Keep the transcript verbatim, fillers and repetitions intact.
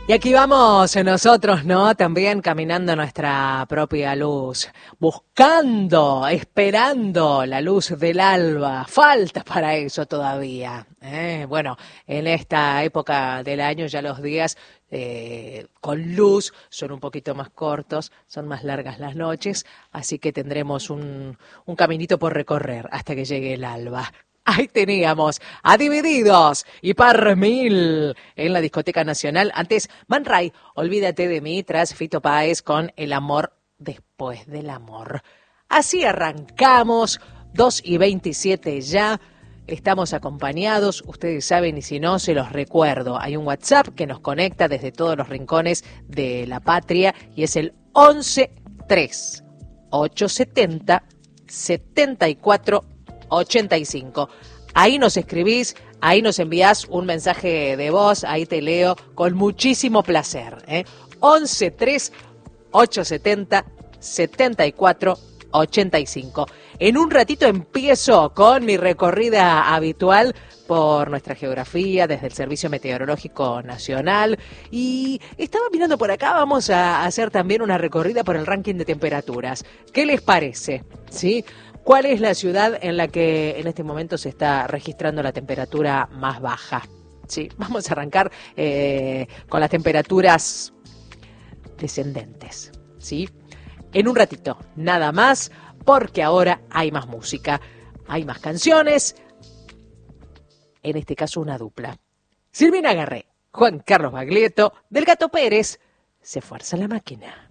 Y aquí vamos nosotros, ¿no? También caminando nuestra propia luz, buscando, esperando la luz del alba. Falta para eso todavía, ¿eh? Bueno, en esta época del año ya los días eh, con luz son un poquito más cortos, son más largas las noches, así que tendremos un, un caminito por recorrer hasta que llegue el alba. Ahí teníamos a Divididos y Par Mil en la Discoteca Nacional. Antes, Man Ray, Olvídate de mí, tras Fito Páez con El amor después del amor. Así arrancamos, dos y veintisiete ya. Estamos acompañados, ustedes saben, y si no, se los recuerdo. Hay un WhatsApp que nos conecta desde todos los rincones de la patria y es el once tres ochocientos setenta setenta y cuatro ochenta y cinco. Ahí nos escribís, ahí nos envías un mensaje de voz, ahí te leo con muchísimo placer, ¿eh? once tres ochocientos setenta y cuatro ochenta y cinco. En un ratito empiezo con mi recorrida habitual por nuestra geografía desde el Servicio Meteorológico Nacional y estaba mirando por acá, vamos a hacer también una recorrida por el ranking de temperaturas. ¿Qué les parece? ¿Sí? ¿Cuál es la ciudad en la que en este momento se está registrando la temperatura más baja? Sí, vamos a arrancar eh, con las temperaturas descendentes, ¿sí? En un ratito, nada más, porque ahora hay más música, hay más canciones, en este caso una dupla. Silvina Garré, Juan Carlos Baglietto, del Gato Pérez, Se fuerza la máquina.